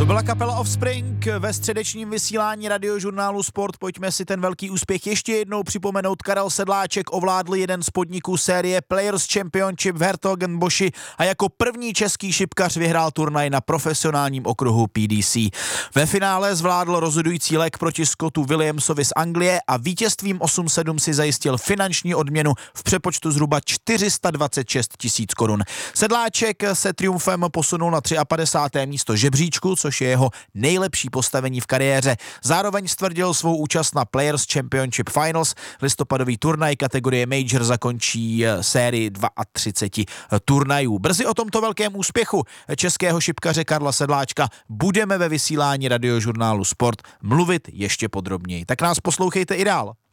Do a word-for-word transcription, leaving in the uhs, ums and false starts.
To byla kapela Offspring ve středečním vysílání radiožurnálu Sport. Pojďme si ten velký úspěch ještě jednou připomenout. Karel Sedláček ovládl jeden z podniků série Players Championship v Hertogenboši a jako první český šipkař vyhrál turnaj na profesionálním okruhu P D C. Ve finále zvládl rozhodující let proti Scottu Williamsovi z Anglie a vítězstvím osm sedm si zajistil finanční odměnu v přepočtu zhruba čtyři sta dvacet šest tisíc korun. Sedláček se triumfem posunul na padesáté třetí místo žebříčku, což je jeho nejlepší postavení v kariéře. Zároveň stvrdil svou účast na Players Championship Finals. Listopadový turnaj kategorie Major zakončí sérii třicet dva turnajů. Brzy o tomto velkém úspěchu českého šipkaře Karla Sedláčka budeme ve vysílání radiožurnálu Sport mluvit ještě podrobněji. Tak nás poslouchejte i dál.